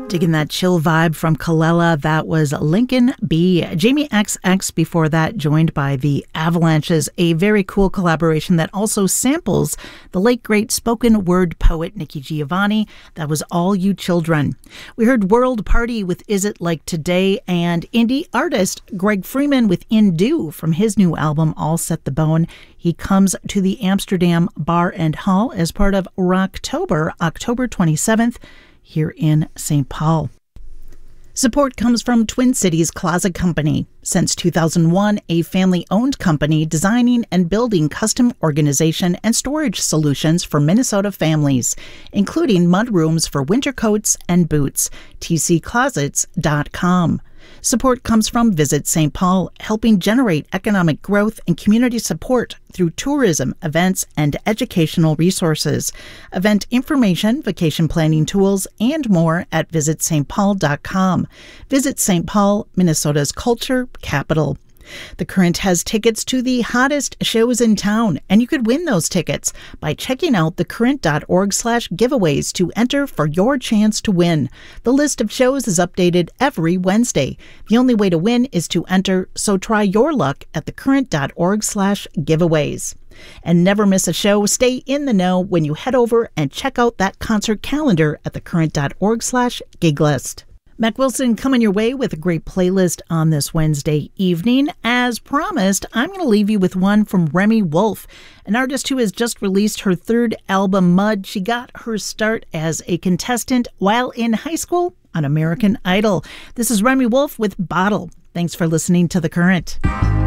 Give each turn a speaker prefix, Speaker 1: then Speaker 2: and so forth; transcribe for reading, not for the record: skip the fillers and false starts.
Speaker 1: Digging that chill vibe from Kalela, that was Lincoln B. Jamie XX before that, joined by the Avalanches, a very cool collaboration that also samples the late great spoken word poet Nikki Giovanni. That was All You Children. We heard World Party with Is It Like Today, and indie artist Greg Freeman with Indu from his new album All Set the Bone. He comes to the Amsterdam Bar and Hall as part of Rocktober, October 27th, here in St. Paul. Support comes from Twin Cities Closet Company. Since 2001, a family-owned company designing and building custom organization and storage solutions for Minnesota families, including mudrooms for winter coats and boots. tcclosets.com. Support comes from Visit St. Paul, helping generate economic growth and community support through tourism, events, and educational resources. Event information, vacation planning tools, and more at visitstpaul.com. Visit St. Paul, Minnesota's culture capital. The Current has tickets to the hottest shows in town, and you could win those tickets by checking out thecurrent.org/giveaways to enter for your chance to win. The list of shows is updated every Wednesday. The only way to win is to enter, so try your luck at thecurrent.org/giveaways. And never miss a show. Stay in the know when you head over and check out that concert calendar at thecurrent.org/giglist. Mac Wilson coming your way with a great playlist on this Wednesday evening. As promised, I'm going to leave you with one from Remi Wolf, an artist who has just released her third album, Mud. She got her start as a contestant while in high school on American Idol. This is Remi Wolf with Bottle. Thanks for listening to The Current.